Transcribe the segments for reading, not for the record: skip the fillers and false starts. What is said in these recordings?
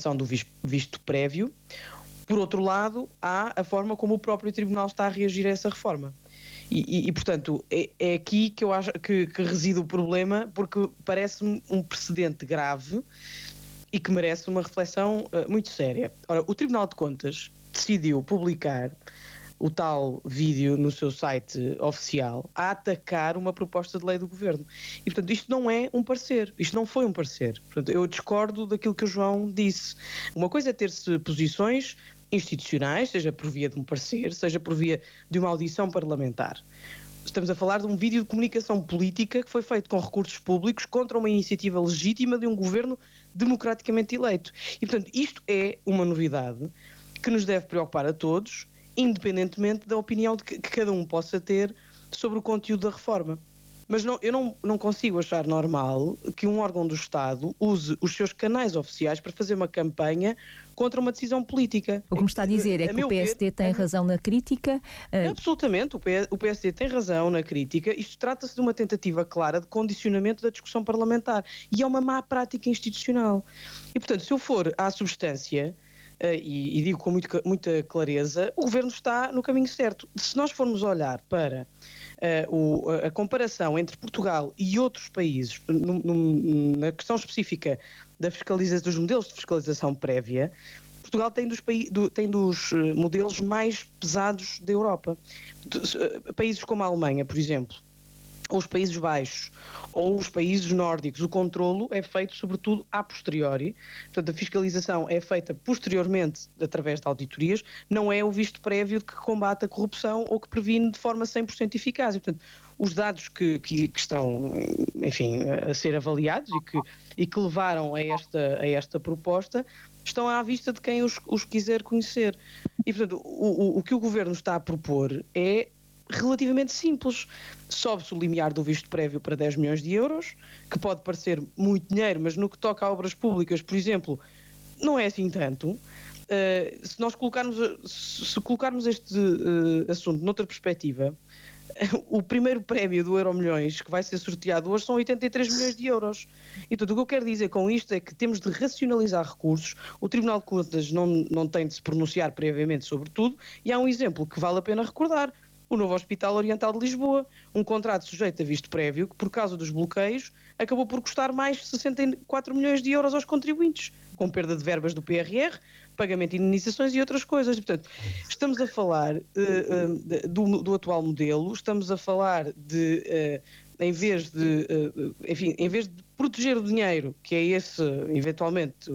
aplicação do visto prévio. Por outro lado, há a forma como o próprio Tribunal está a reagir a essa reforma. E portanto, é aqui que eu acho que reside o problema, porque parece-me um precedente grave e que merece uma reflexão muito séria. Ora, o Tribunal de Contas decidiu publicar o tal vídeo no seu site oficial a atacar uma proposta de lei do Governo. E, portanto, isto não é um parecer. Isto não foi um parecer. Portanto, eu discordo daquilo que o João disse. Uma coisa é ter-se posições institucionais, seja por via de um parecer, seja por via de uma audição parlamentar. Estamos a falar de um vídeo de comunicação política que foi feito com recursos públicos contra uma iniciativa legítima de um governo democraticamente eleito. E, portanto, isto é uma novidade que nos deve preocupar a todos, independentemente da opinião que cada um possa ter sobre o conteúdo da reforma. Mas eu não consigo achar normal que um órgão do Estado use os seus canais oficiais para fazer uma campanha contra uma decisão política. O que me está a dizer é que o PSD tem razão na crítica? Absolutamente, o PSD tem razão na crítica. Isto trata-se de uma tentativa clara de condicionamento da discussão parlamentar e é uma má prática institucional. E, portanto, se eu for à substância, e digo com muita clareza, o Governo está no caminho certo. Se nós formos olhar para a comparação entre Portugal e outros países, na questão específica dos modelos de fiscalização prévia, Portugal tem dos modelos mais pesados da Europa. Países como a Alemanha, por exemplo, ou os Países Baixos, ou os países nórdicos, o controlo é feito sobretudo a posteriori, portanto a fiscalização é feita posteriormente através de auditorias, não é o visto prévio que combate a corrupção ou que previne de forma 100% eficaz. E, portanto, os dados que estão, enfim, a ser avaliados e que levaram a esta proposta estão à vista de quem os quiser conhecer. E, portanto, o que o Governo está a propor é relativamente simples. Sobe-se o limiar do visto prévio para 10 milhões de euros, que pode parecer muito dinheiro, mas no que toca a obras públicas, por exemplo, não é assim tanto. Se nós colocarmos este assunto noutra perspectiva, o primeiro prémio do Euromilhões que vai ser sorteado hoje são 83 milhões de euros. Então, o que eu quero dizer com isto é que temos de racionalizar recursos, o Tribunal de Contas não tem de se pronunciar previamente sobre tudo, e há um exemplo que vale a pena recordar: o novo Hospital Oriental de Lisboa, um contrato sujeito a visto prévio que, por causa dos bloqueios, acabou por custar mais de 64 milhões de euros aos contribuintes, com perda de verbas do PRR, pagamento de indenizações e outras coisas. Portanto, estamos a falar do atual modelo, estamos a falar de, em vez de proteger o dinheiro, que é esse, eventualmente,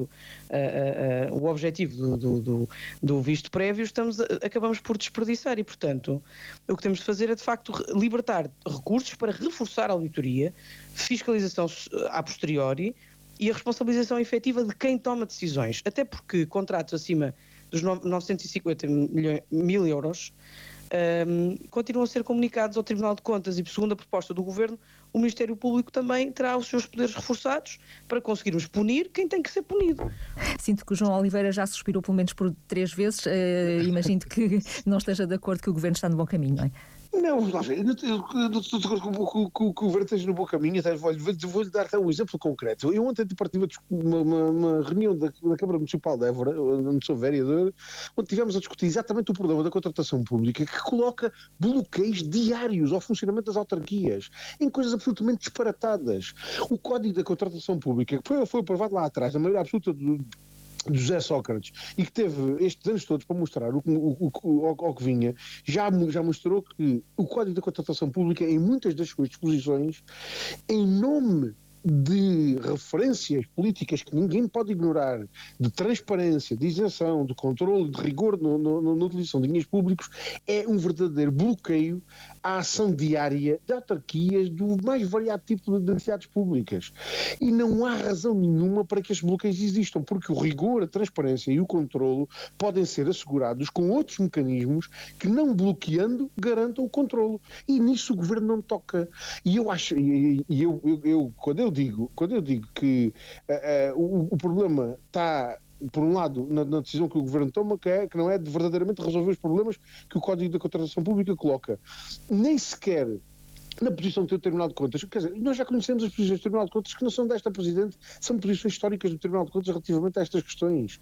o objetivo do visto prévio, acabamos por desperdiçar e, portanto, o que temos de fazer é, de facto, libertar recursos para reforçar a auditoria, fiscalização a posteriori e a responsabilização efetiva de quem toma decisões. Até porque contratos acima dos 950 mil euros continuam a ser comunicados ao Tribunal de Contas e, segundo a proposta do Governo, o Ministério Público também terá os seus poderes reforçados para conseguirmos punir quem tem que ser punido. Sinto que o João Oliveira já suspirou pelo menos por 3 vezes. Imagino que não esteja de acordo que o Governo está no bom caminho, não é? Não, vamos lá ver. Eu não estou de acordo que o Governo esteja no bom caminho. Até vou-lhe dar até um exemplo concreto. Eu ontem participei de uma reunião da Câmara Municipal de Évora, onde sou vereador, onde tivemos a discutir exatamente o problema da contratação pública, que coloca bloqueios diários ao funcionamento das autarquias, em coisas absolutamente disparatadas. O Código da Contratação Pública, que foi aprovado lá atrás, na maioria absoluta do José Sócrates, e que teve estes anos todos para mostrar o que vinha, já mostrou que o Código da Contratação Pública, em muitas das suas disposições, em nome de referências políticas que ninguém pode ignorar, de transparência, de isenção, de controle, de rigor na utilização de dinheiros públicos, é um verdadeiro bloqueio à ação diária de autarquias do mais variado tipo de entidades públicas. E não há razão nenhuma para que estes bloqueios existam, porque o rigor, a transparência e o controlo podem ser assegurados com outros mecanismos que, não bloqueando, garantam o controlo. E nisso o Governo não toca. E eu acho, quando eu digo que o problema está, por um lado, na decisão que o Governo toma, que não é de verdadeiramente resolver os problemas que o Código da Contratação Pública coloca, nem sequer na posição do Tribunal de Contas. Quer dizer, nós já conhecemos as posições do Tribunal de Contas, que não são desta Presidente, são posições históricas do Tribunal de Contas relativamente a estas questões.